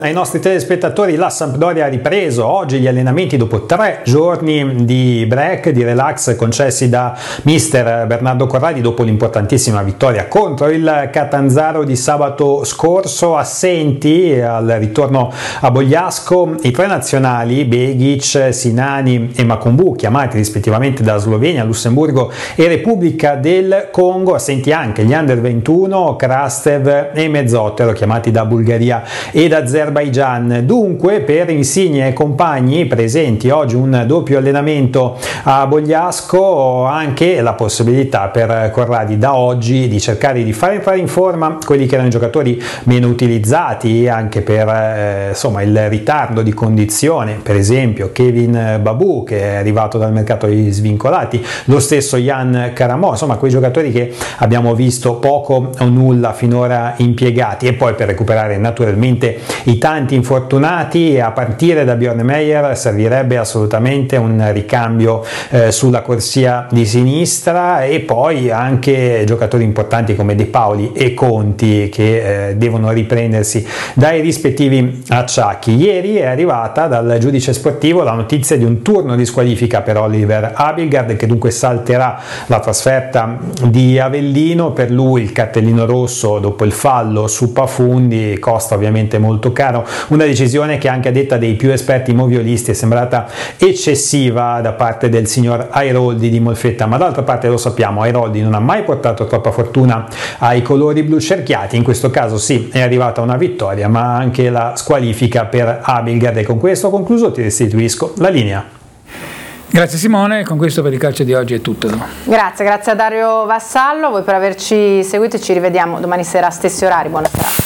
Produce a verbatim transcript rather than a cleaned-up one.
Ai nostri telespettatori, la Sampdoria ha ripreso oggi gli allenamenti dopo tre giorni di break, di relax concessi da mister Bernardo Corradi dopo l'importantissima vittoria contro il Catanzaro di sabato scorso. Assenti al ritorno a Bogliasco i tre nazionali Begic, Sinani e Makumbu, chiamati rispettivamente da Slovenia, Lussemburgo e Repubblica del Congo. Assenti anche gli under ventuno, Krastev e Mezzottero, chiamati da Bulgaria e da Azerbaijan. Dunque, per Insigne e compagni presenti oggi un doppio allenamento a Bogliasco, anche la possibilità per Corradi da oggi di cercare di far entrare in forma quelli che erano i giocatori meno utilizzati, anche per eh, insomma il ritardo di condizione, per esempio Kevin Babu, che è arrivato dal mercato degli svincolati, lo stesso Jan Karamò, insomma quei giocatori che abbiamo visto poco o nulla finora impiegati, e poi per recuperare naturalmente i tanti infortunati. A partire da Bjorn Meyer servirebbe assolutamente un ricambio eh, sulla corsia di sinistra, e poi anche giocatori importanti come De Paoli e Conti che eh, devono riprendersi dai rispettivi acciacchi. Ieri è arrivata dal giudice sportivo la notizia di un turno di squalifica per Oliver Abildgaard, che dunque salterà la trasferta di Avellino. Per lui il cartellino rosso dopo il fallo su Pafundi costa ovviamente molto caro, una decisione che anche a detta dei più esperti moviolisti è sembrata eccessiva da parte del signor Airoldi di Molfetta, ma d'altra parte lo sappiamo, Airoldi non ha mai portato troppa fortuna ai colori blu cerchiati. In questo caso sì, è arrivata una vittoria, ma anche la squalifica per Abildgaard. E con questo ho concluso, ti restituisco la linea. Grazie Simone, con questo per il calcio di oggi è tutto. Grazie, grazie a Dario Vassallo, voi per averci seguito, e ci rivediamo domani sera a stessi orari. Buona serata.